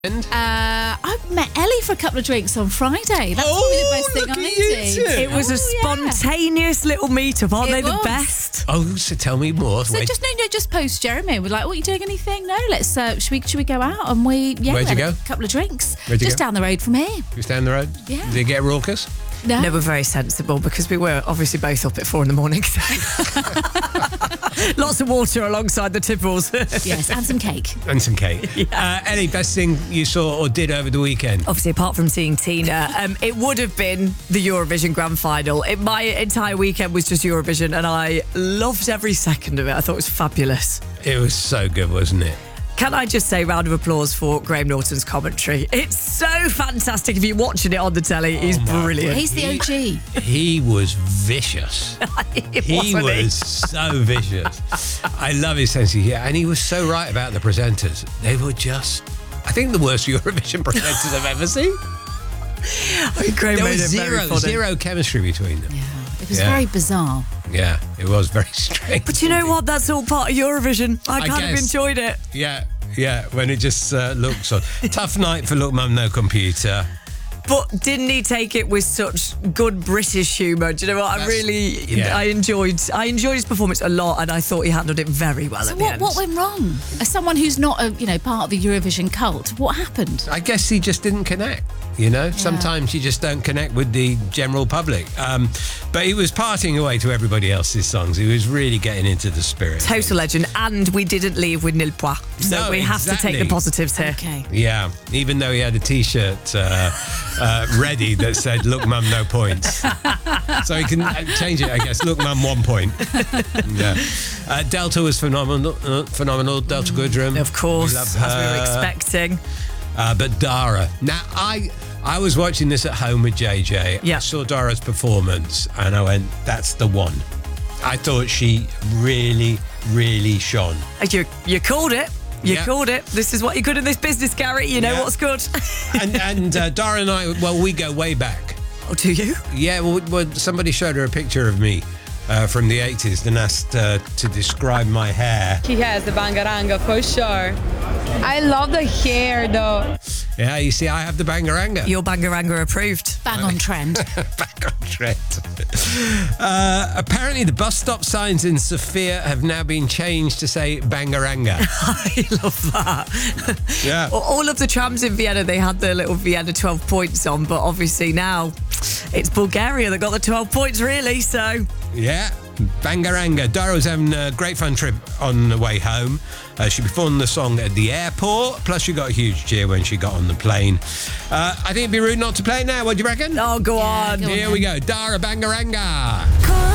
I met Ellie for a couple of drinks on Friday. That's probably the best thing I did. It was a spontaneous little meetup, aren't they the best? Oh, so tell me more. So just post Jeremy. We're like, "What, are you doing anything?" No, let's. Should we go out? And we Where'd you go? A couple of drinks. Where'd you just go? down the road from here. Just down the road? Yeah. Did it get raucous? No. We're very sensible because we were obviously both up at 4 a.m. Lots of water alongside the Tibbles. Yes, and some cake. And some cake. Yeah. Any best thing you saw or did over the weekend? Obviously, apart from seeing Tina, it would have been the Eurovision Grand Final. My entire weekend was just Eurovision, and I loved every second of it. I thought it was fabulous. It was so good, wasn't it? Can I just say, round of applause for Graham Norton's commentary? It's so fantastic. If you're watching it on the telly, he's brilliant. He's the OG. He was vicious. He was so vicious. I love his sense of humor. And he was so right about the presenters. They were just, I think, the worst Eurovision presenters I've ever seen. Graham There made was it very funny. zero chemistry between them. Yeah, it was very bizarre. Yeah, it was very strange. But you know what? That's all part of Eurovision. I kind of guess. enjoyed it. Yeah, when it just looks on. Tough night for Look Mum No Computer. But didn't he take it with such good British humour? Do you know what? I enjoyed his performance a lot, and I thought he handled it very well So at the end. what went wrong? As someone who's not part of the Eurovision cult, what happened? I guess he just didn't connect. Sometimes you just don't connect with the general public. But he was partying away to everybody else's songs. He was really getting into the spirit. Total legend, and we didn't leave with nil points. So No, we have to take the positives here. Okay. Yeah, even though he had a T-shirt ready that said "Look, Mum, no points," so he can change it. I guess. Look, Mum, 1 point. Yeah. Delta was phenomenal. Delta Goodrem, Of course, we love as we were her. expecting. But Dara. Now, I was watching this at home with JJ. Yeah. I saw Dara's performance, and I went, "That's the one." I thought she really, really shone. You called it. You Yeah. called it. This is what you're good in this business, Gary. You know what's good. And Dara and I, well, we go way back. Oh, do you? Yeah, well, somebody showed her a picture of me from the 80s and asked to describe my hair. He has the bangaranga for sure. I love the hair though. Yeah, you see, I have the bangaranga. Your bangaranga approved. Bang on trend. Back on trend. Apparently, the bus stop signs in Sofia have now been changed to say bangaranga. I love that. Yeah. All of the trams in Vienna, they had their little Vienna 12 points on, but obviously now it's Bulgaria that got the 12 points, really, so... Yeah, bangaranga. Dara was having a great fun trip on the way home. She performed the song at the airport, plus she got a huge cheer when she got on the plane. I think it'd be rude not to play it now. What do you reckon? Oh, go on. go on Here then. we go. Dara bangaranga.